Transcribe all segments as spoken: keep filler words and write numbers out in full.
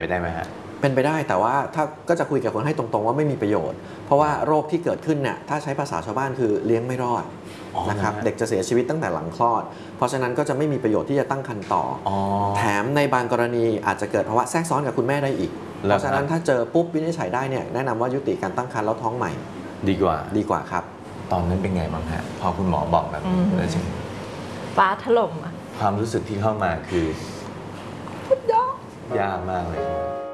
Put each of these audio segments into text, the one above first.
ไปได้ไหมฮะเป็นไปได้แต่ว่าถ้าก็จะคุยกับคนให้ตรงๆว่าไม่มีประโยชน์เพราะว่าโรคที่เกิดขึ้นเนี่ยถ้าใช้ภาษาชาวบ้านคือเลี้ยงไม่รอดนะครับเด็กจะเสียชีวิตตั้งแต่หลังคลอดเพราะฉะนั้นก็จะไม่มีประโยชน์ที่จะตั้งครรภ์ต่อแถมในบางกรณีอาจจะเกิดภาวะแทรกซ้อนกับคุณแม่ได้อีกเพราะฉะนั้นถ้าเจอปุ๊บวินิจฉัยได้เนี่ยแนะนำว่ายุติการตั้งครรภ์แล้วท้องใหม่ดีกว่าดีกว่าครับตอนนั้นเป็นไงบ้างฮะพอคุณหมอบอกแบบนี้แล้วจริงฟ้าถล่มอะความรู้สึกที่เข้ามาคือพุดยากยากมากเลย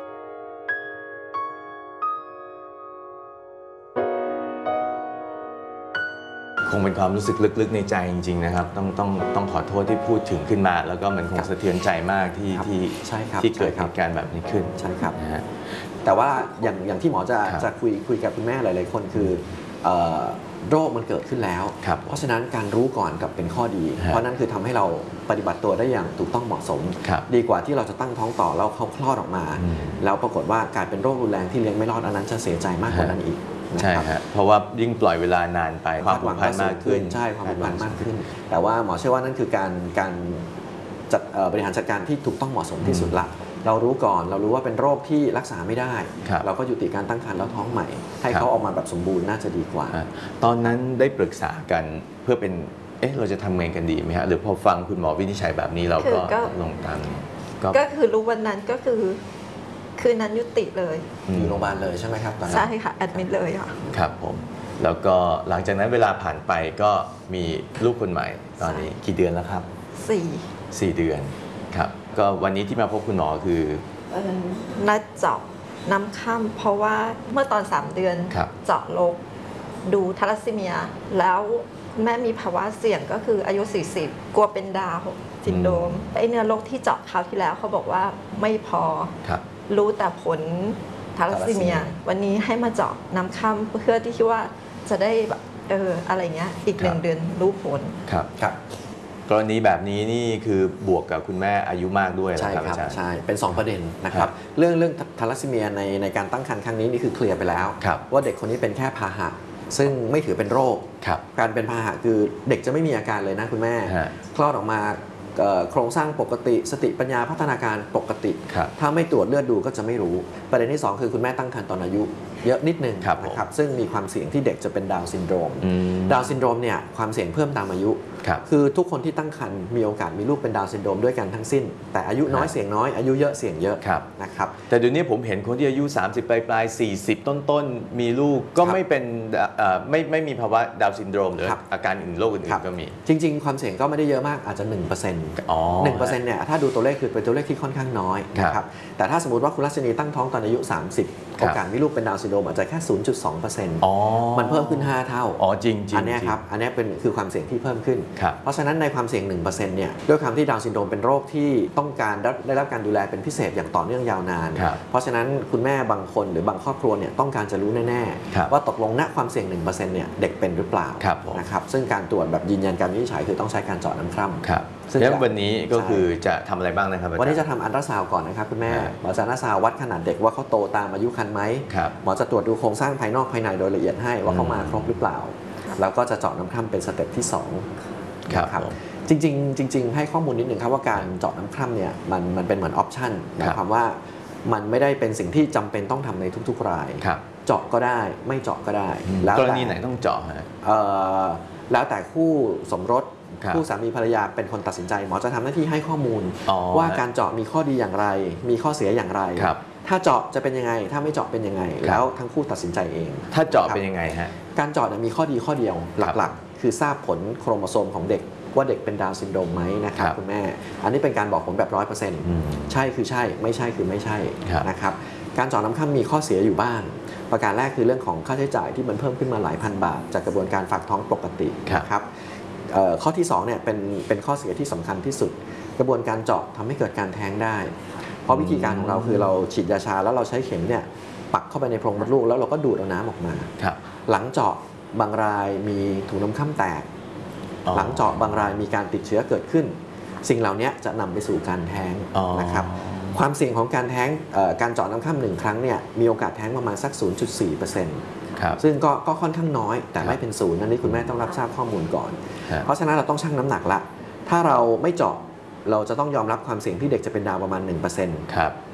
คงเป็นความรู้สึกลึกๆในใจจริงๆนะครับต้องต้องต้องขอโทษที่พูดถึงขึ้นมาแล้วก็มันคงสะเทือนใจมากที่ที่ที่เกิดเหตุการณ์แบบนี้ขึ้นใช่ครับนะฮะแต่ว่าอย่างอย่างที่หมอจะจะคุยคุยกับคุณแม่หลายๆคนคือโรคมันเกิดขึ้นแล้วเพราะฉะนั้นการรู้ก่อนกับเป็นข้อดีเพราะนั้นคือทำให้เราปฏิบัติตัวได้อย่างถูกต้องเหมาะสมดีกว่าที่เราจะตั้งท้องต่อแล้วเขาคลอดออกมาแล้วปรากฏว่ากลายเป็นโรครุนแรงที่เลี้ยงไม่รอดอันนั้นจะเสียใจมากกว่านั้นอีกใช่ฮะเพราะว่ายิ่งปล่อยเวลานานไปความผูกพันมากขึ้นใช่ความผูกพันมากขึ้นแต่ว่าหมอเชื่อว่านั่นคือการการจัดบริหารจัดการที่ถูกต้องเหมาะสมที่สุดละเรารู้ก่อนเรารู้ว่าเป็นโรคที่รักษาไม่ได้เราก็ยุติการตั้งครรภ์แล้วท้องใหม่ให้เขาออกมาแบบสมบูรณ์น่าจะดีกว่าตอนนั้นได้ปรึกษากันเพื่อเป็นเอ๊ะเราจะทำไงกันดีไหมฮะหรือพอฟังคุณหมอวินิจฉัยแบบนี้เราก็ลงตามก็คือรู้วันนั้นก็คือคืนนั้นยุติเลยอยู่โรงพยาบาลเลยใช่ไหมครับตอนนั้นใช่ค่ะแอดมิดเลยค่ะครับผมแล้วก็หลังจากนั้นเวลาผ่านไปก็มีลูกคนใหม่ตอนนี้กี่เดือนแล้วครับสี่สี่เดือนครับก็วันนี้ที่มาพบคุณหมอคือนัดเจาะน้ำค่ำเพราะว่าเมื่อตอนสามเดือนเจาะโรคดูทาลัสซีเมียแล้วแม่มีภาวะเสี่ยงก็คืออายุสี่สิบกลัวเป็นดาวน์ซินโดรมไอเนื้อโรคที่เจาะคราวที่แล้วเขาบอกว่าไม่พอรู้แต่ผลทาลัสซีเมียวันนี้ให้มาเจาะน้ำค่ำเพื่อที่คิดว่าจะได้แบบเอออะไรเงี้ยอีกหนึ่งเดือนรู้ผลครับครับกรณีแบบนี้นี่คือบวกกับคุณแม่อายุมากด้วยใช่ครับใช่เป็นสองประเด็นนะครับเรื่องเรื่องทาลัสซีเมียในในการตั้งครรภ์ครั้งนี้นี่คือเคลียร์ไปแล้วว่าเด็กคนนี้เป็นแค่พาหะซึ่งไม่ถือเป็นโรคการเป็นพาหะคือเด็กจะไม่มีอาการเลยนะคุณแม่คลอดออกมาโครงสร้างปกติสติปัญญาพัฒนาการปกติถ้าไม่ตรวจเลือดดูก็จะไม่รู้ประเด็นที่สองคือคุณแม่ตั้งครรภ์ตอนอายุเยอะนิดนึงนะครับซึ่งมีความเสี่ยงที่เด็กจะเป็นดาวน์ซินโดรมดาวน์ซินโดรมเนี่ยความเสี่ยงเพิ่มตามอายุคือทุกคนที่ตั้งครรภ์มีโอกาสมีลูกเป็นดาวน์ซินโดรมด้วยกันทั้งสิ้นแต่อายุน้อยเสี่ยงน้อยอายุเยอะเสี่ยงเยอะนะครับแต่เดี๋ยวนี้ผมเห็นคนที่อายุสามสิบปลายปลายสี่สิบต้นๆมีลูกก็ไม่เป็นไม่ไม่มีภาวะดาวน์ซินโดรมหรืออาการอื่นโรคอื่นๆก็มีจริงๆความเสี่ยงก็ไม่ได้เยอะมากอาจจะ หนึ่งเปอร์เซ็นต์ หนึ่งเปอร์เซ็นต์ เนี่ยถ้าดูตัวเลขคือเป็นตัวเลขที่ค่อนข้างน้อยนะครับแต่ถ้าสมมติว่าคุณรัชนีตั้งท้องตอนอายุสามสิบโอกาสมีลูกเป็นดาวน์ซินโดรมอาจจะแค่ ศูนย์จุดสองเปอร์เซ็นต์ มันเพิ่มขึ้นห้าเท่าอ๋อจริงๆอันนี้ครับอันนี้เป็นคือความเสี่ยงที่เพิ่มขึ้นเพราะฉะนั้นในความเสี่ยง หนึ่งเปอร์เซ็นต์ เนี่ยด้วยความที่ดาวน์ซินโดรมเป็นโรคที่ต้องการได้รับการดูแลเป็นพิเศษอย่างต่อเนื่องยาวนานเพราะฉะนั้นคุณแม่บางคนหรือบางครอบครัวเนี่ยต้องการจะรู้แน่ๆว่าตกลงณความเสี่ยง หนึ่งเปอร์เซ็นต์ เนี่ยเด็กเป็นหรือเปล่านะครับซึ่งการตรวจแบบยืนยันการวินิจฉัยคือต้องใช้การเจาะน้ำคร่ำซึ่งวันนี้ก็คือจะทำอะไรบ้างนะครับวันนี้จะทำอัลตราซาวด์ก่อนนะครับคุณแม่หมอจะอัลตราซาวด์วัดขนาดเด็กว่าเขาโตตามอายุครรภ์ไหมหมอจะตรวจดูโครงสร้างภายนอกภายในโดยละเอียดให้ว่าเขามาครบหรือเปล่าแล้วก็จะเจาะน้ำคร่ำเป็นสเต็ปที่สองครับจริงๆจริงๆให้ข้อมูลนิดนึงครับว่าการเจาะน้ำคร่ำเนี่ยมันมันเป็นเหมือนออปชั่นหมายความว่ามันไม่ได้เป็นสิ่งที่จำเป็นต้องทำในทุกๆรายเจาะก็ได้ไม่เจาะก็ได้แล้วกรณีไหนต้องเจาะฮะแล้วแต่คู่สมรสคู่สามีภรรยาเป็นคนตัดสินใจหมอจะทำหน้าที่ให้ข้อมูลว่าการเจาะมีข้อดีอย่างไรมีข้อเสียอย่างไรถ้าเจาะจะเป็นยังไงถ้าไม่เจาะเป็นยังไงแล้วทั้งคู่ตัดสินใจเองถ้าเจาะเป็นยังไงฮะการเจาะมีข้อดีข้อเดียวหลักๆคือทราบผลโครโมโซมของเด็กว่าเด็กเป็นดาวน์ซินโดรมไหมนะครับคุณแม่อันนี้เป็นการบอกผลแบบ ร้อยเปอร์เซ็นต์ ใช่คือใช่ไม่ใช่คือไม่ใช่นะครับการเจาะน้ำคร่ำมีข้อเสียอยู่บ้างประการแรกคือเรื่องของค่าใช้จ่ายที่มันเพิ่มขึ้นมาหลายพันบาทจากกระบวนการฝากท้องปกตินะครับข้อที่สองเนี่ยเป็นเป็นข้อเสียที่สำคัญที่สุดกระบวนการเจาะทำให้เกิดการแท้งได้เพราะวิธีการของเราคือเราฉีดยาชาแล้วเราใช้เข็มเนี่ยปักเข้าไปในโพรงมดลูกแล้วเราก็ดูดเอาน้ำออกมาหลังเจาะบางรายมีถุงน้ำคร่ำแตกหลังเจาะบางรายมีการติดเชื้อเกิดขึ้นสิ่งเหล่านี้จะนำไปสู่การแท้งนะครับความเสี่ยงของการแท้งการเจาะน้ำคร่ำหนึ่งครั้งเนี่ยมีโอกาสแท้งประมาณสัก ศูนย์จุดสี่เปอร์เซ็นต์ ซึ่งก็ก็ค่อนข้างน้อยแต่ไม่เป็นศูนย์นั่นนี่คุณแม่ต้องรับทราบข้อมูลก่อนเพราะฉะนั้นเราต้องชั่งน้ำหนักละถ้าเราไม่เจาะเราจะต้องยอมรับความเสี่ยงที่เด็กจะเป็นดาวประมาณ หนึ่งเปอร์เซ็นต์ครับ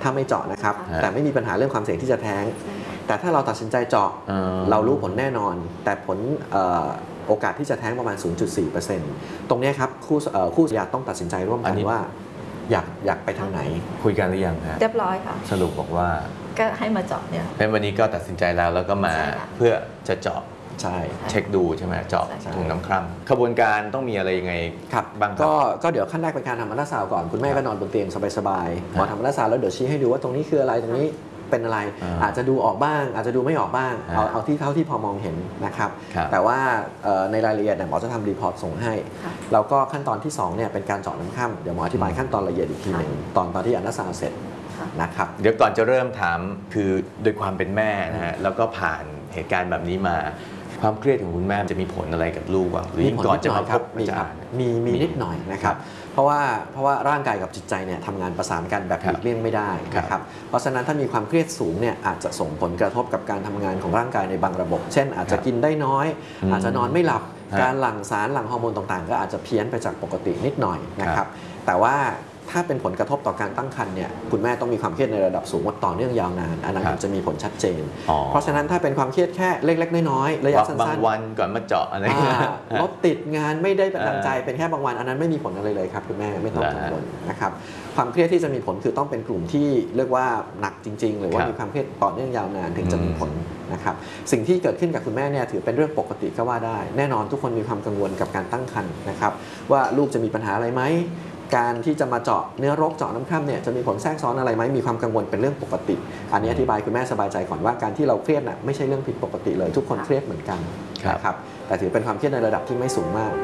ถ้าไม่เจาะนะครับค่ะแต่ไม่มีปัญหาเรื่องความเสี่ยงที่จะแท้งแต่ถ้าเราตัดสินใจเจาะอ๋อเรารู้ผลแน่นอน แต่ผลเอ่อโอกาสที่จะแท้งประมาณ ศูนย์จุดสี่เปอร์เซ็นต์ ตรงนี้ครับคู่เอ่อคู่สัญญาต้องตัดสินใจร่วมกันว่าอยากอยากไปทางไหนคุยกันหรือยังฮะเรียบร้อยค่ะสรุปบอกว่าก็ให้มาเจาะเนี่ยเป็นวันนี้ก็ตัดสินใจแล้วแล้วก็มาใช่ค่ะเพื่อจะเจาะใช่เช็คดูใช่ไหมเจาะใช่ถุงน้ำคร่ำขบวนการต้องมีอะไรยังไงครับบ้างครับก็ก็เดี๋ยวขั้นแรกเป็นการทำอัลตราซาวด์ก่อนคุณแม่ครัก็บนอนบนเตียงสบายๆหมอครับทำอัลตราซาวด์แล้วเดี๋ยวชี้ให้ดูว่าตรงนี้คืออะไรตรงนี้เป็นอะไรอ่าอาจจะดูออกบ้าง อาจจะดูไม่ออกบ้างเอาอ่าเอาที่เท่าที่พอมองเห็นนะครับครับแต่ว่าเอ่อในรายละเอียดเนี่ยหมอจะทำรีพอร์ตส่งให้ค่ะแล้วก็ขั้นตอนที่สองเนี่ยเป็นการเจาะน้ำค่ำเดี๋ยวหมออธิบายขั้นตอนละเอียดอีกทีหนึ่งตอนตอนที่อัลตราซาวด์เสร็จค่ะนะครับเดี๋ยวก่อนจะเริ่มถามคือโดยความเป็นแม่นะฮะแล้วก็ผ่านเหตุการณ์แบบนี้มา ความเครียดของคุณแม่จะมีผลอะไรกับลูกบ้างหรือยิ่งก่อนจะมาพบมีอาคจารับรย์มีมีนิดหน่อยนะครับเพราะว่าเพราะว่าร่างกายกับจิตใจเนี่ยทำงานประสานกันแบบหลีกเลี่ยงไม่ได้นะครับเพราะฉะนั้นถ้ามีความเครียดสูงเนี่ยอาจจะส่งผลกระทบกับการทำงานของร่างกายในบางระบบ เช่นอาจจะกินได้น้อยอืมอาจจะนอนไม่หลับฮะการหลั่งสารหลั่งฮอร์โมนต่างๆ ก็อาจจะเพี้ยนไปจากปกตินิดหน่อยนะครับแต่ว่าถ้าเป็นผลกระทบต่อการตั้งครรภ์เนี่ยคุณแม่ต้องมีความเครียดในระดับสูงว่าต่อเนื่องยาวนานอันนั้นครับถึงจะมีผลชัดเจนอ๋อเพราะฉะนั้นถ้าเป็นความเครียดแค่เล็กๆน้อยๆระยะบางสั้บางนๆวันก่อนมาเจาะอะไรอ่าเงี้ยรถติดงานไม่ได้ดังใจเป็นแค่บางวันอันนั้นไม่มีผลอะไรเลยครับคุณแม่ไม่ต้องกังวลนะครับความเครียดที่จะมีผลคือต้องเป็นกลุ่มที่เรียกว่าหนักจริง ๆ หรือว่าครับมีความเครียดต่อเนื่องยาวนานถึงจะมีอืมผลนะครับสิ่งที่เกิดขึ้นกับคุณแม่เนี่ยถือเป็นเรื่องปกติก็ว่าได้ แน่นอนทุกคนมีความกังวลกับการตั้งครรภ์นะครับว่าลูกจะมีปัญหาอะไรไหมการที่จะมาเจาะเนื้อรกเจาะน้ำคร่ำเนี่ยจะมีผลแทรกซ้อนอะไรไหมมีความกังวลเป็นเรื่องปกติ อันนี้อธิบายคุณแม่สบายใจก่อนว่าการที่เราเครียดน่ะไม่ใช่เรื่องผิดปกติเลยทุกคนเครียดเหมือนกันครับนะครับแต่ถือเป็นความเครียดในระดับที่ไม่สูงมาก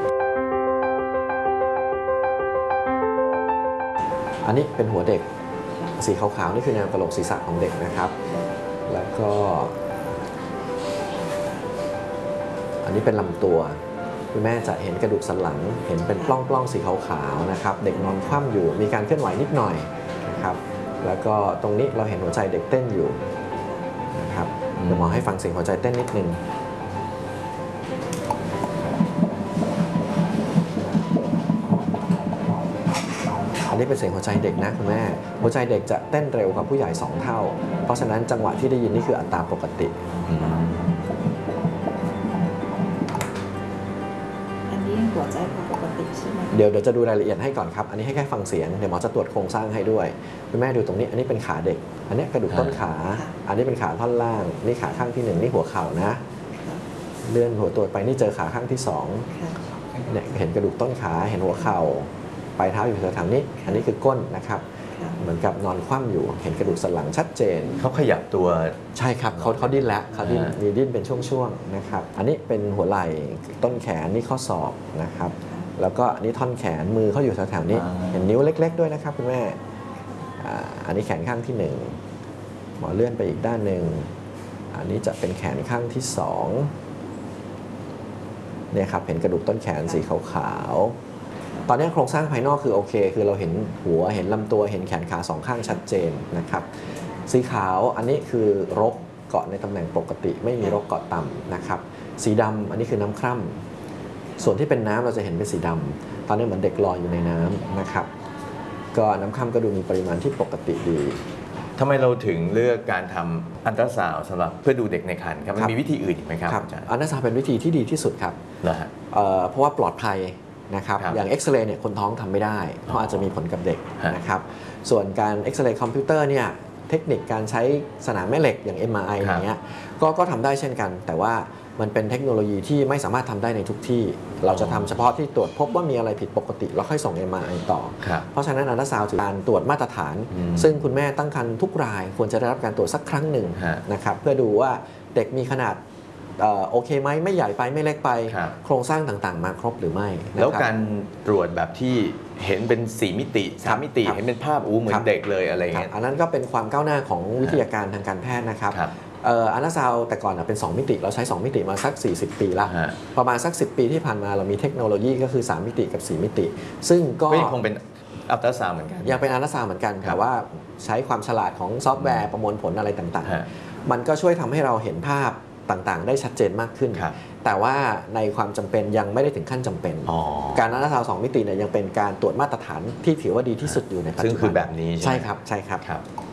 อันนี้เป็นหัวเด็กสีขาวๆนี่คือแนวกะโหลกศีรษะของเด็กนะครับ แล้วก็ อันนี้เป็นลำตัวคุณแม่จะเห็นกระดูกสันหลังเห็นเป็นปล้องๆสีขาวๆนะครับเด็กนอนคว่ำอยู่มีการเคลื่อนไหวนิดหน่อยนะครับแล้วก็ตรงนี้เราเห็นหัวใจเด็กเต้นอยู่นะครับเดี๋ยวหมอให้ฟังเสียงหัวใจเต้นนิดนึงอันนี้เป็นเสียงหัวใจเด็กนะคุณแม่หัวใจเด็กจะเต้นเร็วกว่าผู้ใหญ่สองเท่าเพราะฉะนั้นจังหวะที่ได้ยินนี่คืออัตราปกติอืมอันนี้หัวใจปกติใช่ไหมเดี๋ยวเดี๋ยวจะดูรายละเอียดให้ก่อนครับ อันนี้ให้แค่ฟังเสียง เดี๋ยวหมอจะตรวจโครงสร้างให้ด้วย คุณแม่ดูตรงนี้ อันนี้เป็นขาเด็ก อันนี้กระดูกต้นขา อันนี้เป็นขาท่อนล่าง นี่ขาข้างที่หนึ่งนี่หัวเข่านะค่ะเลื่อนหัวตัวไปนี่เจอขาข้างที่สองค่ะเนี่ยเห็นกระดูกต้นขา เห็นหัวเข่า ปลายเท้าอยู่แถวๆนี้ อันนี้คือก้นนะครับค่ะเหมือนกับนอนคว่ำอยู่ เห็นกระดูกสันหลังชัดเจนเขาขยับตัวใช่ครับเขาเขาดิ้นแล้วเขาดิ้นอ่ามีมีดิ้นเป็นช่วงๆนะครับ อันนี้เป็นหัวไหล่ต้นแขนนี่ข้อศอกนะครับ แล้วก็อันนี้ท่อนแขนมือเขาอยู่แถวๆนี้อ่าเห็นนิ้วเล็ก ๆด้วยนะครับคุณแม่อ่าอันนี้แขนข้างที่หนึ่งหมอเลื่อนไปอีกด้านหนึ่งอันนี้จะเป็นแขนข้างที่สองเนี่ยครับเห็นกระดูกต้นแขนสีขาวๆตอนนี้โครงสร้างภายนอกคือโอเค คือเราเห็นหัวเห็นลำตัวเห็นแขนขาสองข้างชัดเจนนะครับสีขาวอันนี้คือรกเกาะในตำแหน่งปกติ ไม่มีรกเกาะต่ำนะครับสีดำอันนี้คือน้ำคร่ำส่วนที่เป็นน้ำเราจะเห็นเป็นสีดำตอนนี้เหมือนเด็กลอยอยู่ในน้ำนะครับก็น้ำคร่ำก็ดูมีปริมาณที่ปกติดีทำไมเราถึงเลือกการทำอัลตราซาวด์สำหรับเพื่อดูเด็กในครรภ์ครับมันครับมีวิธีอื่นอีกไหมครับครับอาจารย์อัลตราซาวด์เป็นวิธีที่ดีที่สุดครับเหรอฮะเอ่อเพราะว่าปลอดภัยนะครับครับอย่างเอ็กซเรย์เนี่ยคนท้องทำไม่ได้ เพราะอาจจะมีผลกับเด็กฮะนะครับส่วนการเอ็กซเรย์คอมพิวเตอร์เนี่ยเทคนิคการใช้สนามแม่เหล็กอย่าง เอ็ม อาร์ ไอครับอย่างเงี้ยก็ก็ทำได้เช่นกัน แต่ว่ามันเป็นเทคโนโลยีที่ไม่สามารถทำได้ในทุกที่ เราจะทำเฉพาะที่ตรวจพบว่ามีอะไรผิดปกติแล้วค่อยส่ง เอ็ม อาร์ ไอ ต่อครับเพราะฉะนั้นอัลตราซาวด์ถือการตรวจมาตรฐานอืมซึ่งคุณแม่ตั้งครรภ์ทุกรายควรจะได้รับการตรวจสักครั้งหนึ่งฮะนะครับเพื่อดูว่าเด็กมีขนาดเอ่อโอเคไหมไม่ใหญ่ไปไม่เล็กไปครับโครงสร้างต่างๆ มาครบหรือไม่นะครับแล้วการตรวจแบบที่เห็นเป็นสี่มิติสามมิติครับเห็นเป็นภาพอู้เหมือครันบเด็กเลยอะไรครับเงี้ยอันนั้นก็เป็นความก้าวหน้าของวิทยาการทางการแพทย์นะครับครับเอ่ออัลตราซาวด์แต่ก่อนนะเป็น สอง มิติเราใช้ สอง มิติมาสัก สี่สิบ ปีละฮะประมาณสัก สิบ ปีที่ผ่านมาเรามีเทคโนโลยีก็คือ สาม มิติกับ สี่ มิติ ซึ่งก็ก็ยังคงเป็นอัลตราซาวด์เหมือนกันยังเป็นอัลตราซาวด์เหมือนกันครับแต่ว่าใช้ความฉลาดของซอฟต์แวร์ประมวลผลอะไรต่างฮะๆ มันก็ช่วยทำให้เราเห็นภาพต่างๆ ได้ชัดเจนมากขึ้นครับแต่ว่าในความจำเป็นยังไม่ได้ถึงขั้นจำเป็นอ๋อการอัลตราซาวด์สองมิติเนี่ยยังเป็นการตรวจมาตรฐานที่ถือว่าดีที่สุดอยู่ในปัจซึ่งจุบันคือแบบนี้ใช่ไหมใช่ครับใช่ครับครับ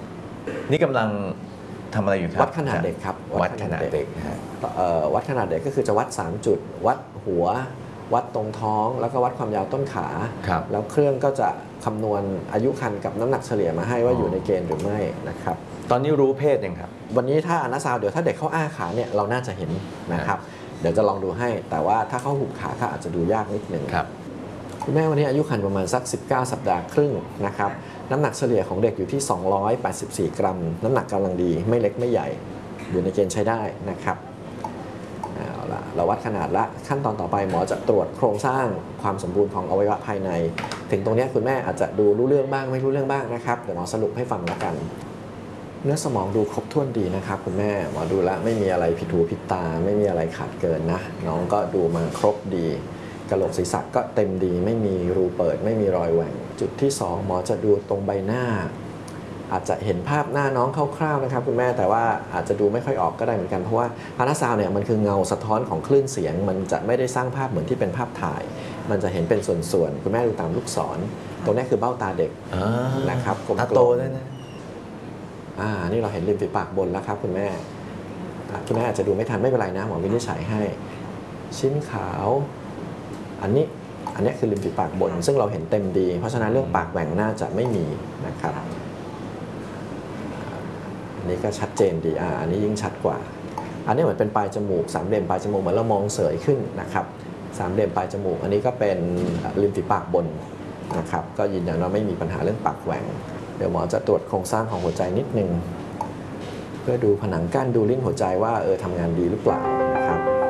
นี่กำลังทำอะไรอยู่ครับวัดขนาดเด็กครับวัดขนาดเด็กนะฮะเอ่อวัดขนาดเด็กก็คือจะวัด สาม จุด วัดหัว วัดตรงท้อง แล้วก็วัดความยาวต้นขาครับแล้วเครื่องก็จะคำนวณอายุครรภ์กับน้ำหนักเฉลี่ยมาให้ว่าอ๋อออยู่ในเกณฑ์หรือไม่นะครับตอนนี้รู้เพศยังครับวันนี้ถ้าอัลตราซาวด์เดี๋ยวถ้าเด็กเขาอ้าขาเนี่ยเราน่าจะเห็นนะครับเดี๋ยวจะลองดูให้ แต่ว่าถ้าเขาหุบขาก็อาจจะดูยากนิดหนึ่งครับคุณแม่วันนี้อายุครรภ์ประมาณสัก สิบเก้า สัปดาห์ครึ่งนะครับน้ำหนักเฉลี่ยของเด็กอยู่ที่ สองร้อยแปดสิบสี่ กรัม น้ำหนักกำลังดีไม่เล็กไม่ใหญ่อยู่ในเกณฑ์ใช้ได้นะครับเอาละเราวัดขนาดละขั้นตอนต่อไปหมอจะตรวจโครงสร้างความสมบูรณ์ของอวัยวะภายใน ถึงตรงนี้คุณแม่อาจจะดูรู้เรื่องบ้างไม่รู้เรื่องบ้างนะครับเดี๋ยวหมอสรุปให้ฟังแล้วกัน เนื้อสมองดูครบถ้วนดีนะครับคุณแม่หมอดูแลไม่มีอะไรผิดหูผิดตาไม่มีอะไรขาดเกินนะน้องก็ดูมาครบดีกะโหลกศีรษะก็เต็มดีไม่มีรูเปิดไม่มีรอยแหว่งจุดที่สองหมอจะดูตรงใบหน้า อาจจะเห็นภาพหน้าน้องคร่าวๆนะครับคุณแม่แต่ว่าอาจจะดูไม่ค่อยออกก็ได้เหมือนกันเพราะว่าอัลตราซาวด์เนี่ยมันคือเงาสะท้อนของคลื่นเสียง มันจะไม่ได้สร้างภาพเหมือนที่เป็นภาพถ่าย มันจะเห็นเป็นส่วนๆคุณแม่ดูตามลูกศรตรงนี้คือเบ้าตาเด็กอ่านะครับกลมๆตาโตด้วยนะอ่านี่เราเห็นริมฝีปากบนแล้วครับคุณแม่อ่ะคุณแม่อาจจะดูไม่ทันไม่เป็นไรนะหมอวินิจฉัยให้ชิ้นขาวอันนี้อันนี้คือริมฝีปากบน ซึ่งเราเห็นเต็มดี เพราะฉะนั้นเรื่องปากแหว่งน่าจะไม่มีนะครับอันนี้ก็ชัดเจนดีอ่าอันนี้ยิ่งชัดกว่า อันนี้เหมือนเป็นปลายจมูกสามเหลี่ยมปลายจมูกเหมือนเรามองเสยขึ้นนะครับสามเหลี่ยมปลายจมูกอันนี้ก็เป็นริมฝีปากบนนะครับก็ยืนยันว่าไม่มีปัญหาเรื่องปากแหว่งเดี๋ยวหมอจะตรวจโครงสร้างของหัวใจนิดนึงเพื่อดูผนังกั้นดูลิ้นหัวใจว่าเออทำงานดีหรือเปล่า